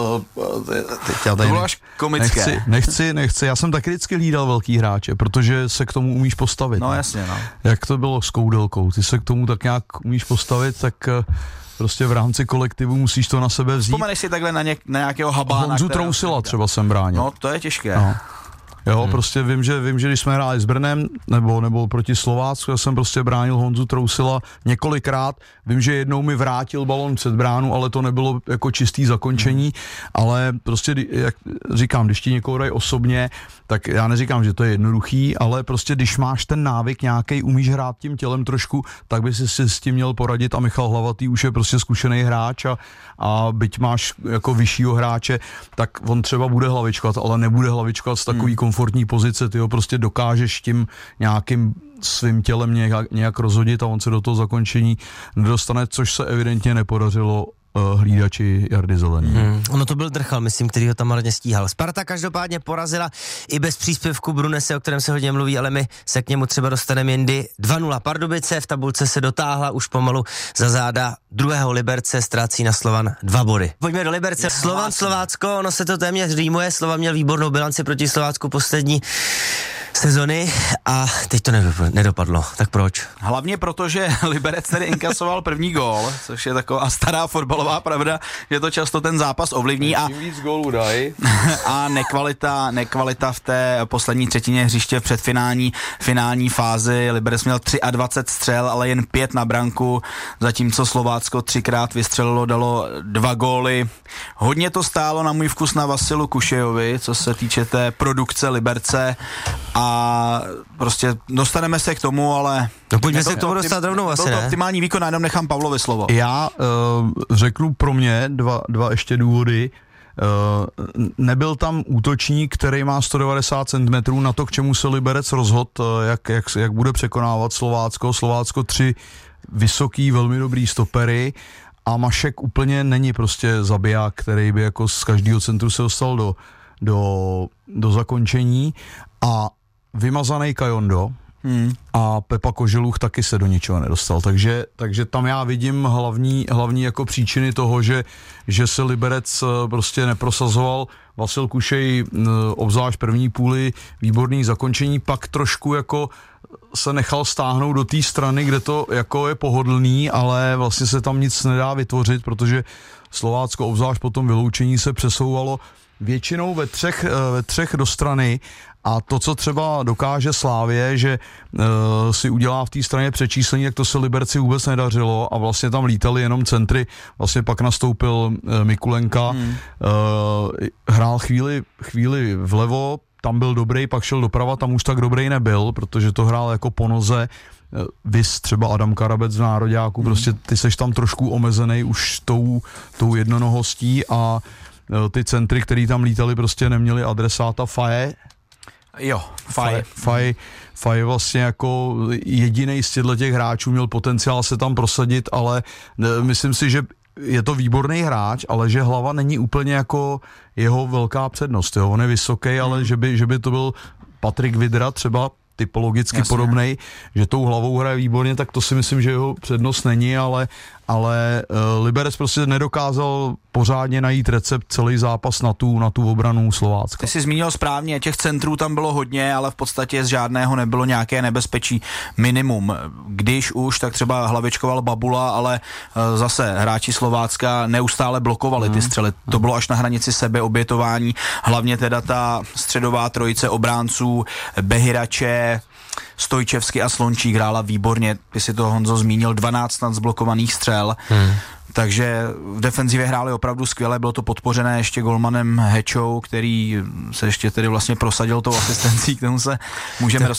to bylo až komické. Nechci, já jsem taky vždycky hlídal velký hráče, protože se k tomu umíš postavit. No jasně, no. Jak to bylo s Koudelkou, ty se k tomu tak nějak umíš postavit, tak prostě v rámci kolektivu musíš to na sebe vzít. Vzpomeneš si takhle na nějakého Habána. Honzu Trousila třeba jsem bránil. No to je těžké. No. Jo, prostě vím, že když jsme hráli s Brnem nebo proti Slovácku, já jsem prostě bránil Honzu Trousila několikrát. Vím, že jednou mi vrátil balon před bránu, ale to nebylo jako čistý zakončení, ale prostě, jak říkám, když ti někoho dají osobně, tak já neříkám, že to je jednoduchý, ale prostě když máš ten návyk nějaký, umíš hrát tím tělem trošku, tak by si s tím měl poradit a Michal Hlavatý už je prostě zkušený hráč a byť máš jako vyššího hráče, tak on třeba bude hlavičkovat, ale nebude hlavičkovat z takový komfortní pozice, ty ho prostě dokážeš tím nějakým svým tělem nějak rozhodit a on se do toho zakončení nedostane, což se evidentně nepodařilo hlídači Jardy Zelený. Ono to byl Drchal, myslím, který ho tam marně stíhal. Sparta každopádně porazila i bez příspěvku Brunese, o kterém se hodně mluví, ale my se k němu třeba dostaneme jindy. 2-0 Pardubice, v tabulce se dotáhla už pomalu za záda druhého Liberce, ztrácí na Slovan 2 body. Pojďme do Liberce. Slovan Slovácko, ono se to téměř rýmuje, Slovan měl výbornou bilanci proti Slovácku poslední sezony a teď to nedopadlo. Tak proč? Hlavně proto, že Liberec tedy inkasoval první gól, což je taková stará fotbalová pravda, že to často ten zápas ovlivní a víc gólů dají. A nekvalita v té poslední třetině hřiště v finální fázi. Liberec měl 23 střel, ale jen 5 na branku, zatímco Slovácko 3krát vystřelilo, dalo 2 góly. Hodně to stálo na můj vkus na Vasilu Kušejovi, co se týče té produkce Liberce a prostě dostaneme se k tomu, ale... No pojďme se k tomu dostat rovnou asi, ne? ne? Optimální výkon, jenom nechám Pavlovi slovo. Já řeknu pro mě dva ještě důvody. Nebyl tam útočník, který má 190 cm na to, k čemu se Liberec rozhodl, jak bude překonávat Slovácko. Slovácko 3 vysoký, velmi dobrý stopery a Mašek úplně není prostě zabiják, který by jako z každého centru se dostal do zakončení a vymazaný Kajondo a Pepa Koželuch taky se do ničeho nedostal, takže tam já vidím hlavní jako příčiny toho, že se Liberec prostě neprosazoval. Vasil Kušej obzvlášť první půli výborný zakončení, pak trošku jako se nechal stáhnout do té strany, kde to jako je pohodlný, ale vlastně se tam nic nedá vytvořit, protože Slovácko obzvlášť po tom vyloučení se přesouvalo většinou ve třech do strany a to, co třeba dokáže Slávě, že si udělá v té straně přečíslení, tak to se Liberci vůbec nedařilo a vlastně tam lítali jenom centry, vlastně pak nastoupil Mikulenka, hrál chvíli vlevo, tam byl dobrý, pak šel doprava, tam už tak dobrý nebyl, protože to hrál jako po noze, vys třeba Adam Karabec v nároďáku, prostě ty seš tam trošku omezený už tou jednonohostí a ty centry, který tam lítali, prostě neměli adresáta. Faye vlastně jako jedinej z těch hráčů měl potenciál se tam prosadit, ale myslím si, že je to výborný hráč, ale že hlava není úplně jako jeho velká přednost. Jo? On je vysoký, ale že by to byl Patrik Vidra třeba typologicky podobnej, že tou hlavou hraje výborně, tak to si myslím, že jeho přednost není, ale Liberec prostě nedokázal pořádně najít recept celý zápas na tu obranu Slovácka. Ty jsi zmínil správně, těch centrů tam bylo hodně, ale v podstatě z žádného nebylo nějaké nebezpečí, minimum. Když už, tak třeba hlavičkoval Babula, ale zase hráči Slovácka neustále blokovali ty střely. To bylo až na hranici sebeobětování, hlavně teda ta středová trojice obránců Behirače, Stojčevský a Slončík hrála výborně, ty si to, Honzo, zmínil, 12 zblokovaných střel, takže v defenzivě hráli opravdu skvěle, bylo to podpořené ještě golmanem Hečou, který se ještě tedy vlastně prosadil tou asistencí, k tomu se můžeme dostat.